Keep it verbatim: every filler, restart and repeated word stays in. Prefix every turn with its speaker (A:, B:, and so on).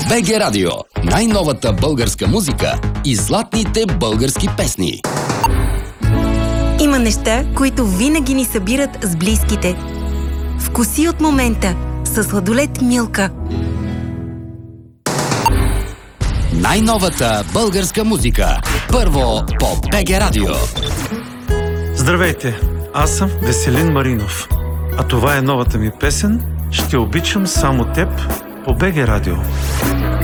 A: БГ Радио. Най-новата българска музика и златните български песни.
B: Има неща, които винаги ни събират с близките. Вкуси от момента със сладолед Милка.
A: Най-новата българска музика. Първо по БГ Радио.
C: Здравейте, аз съм Веселин Маринов. А това е новата ми песен "Ще обичам само теб" по БГ Радио.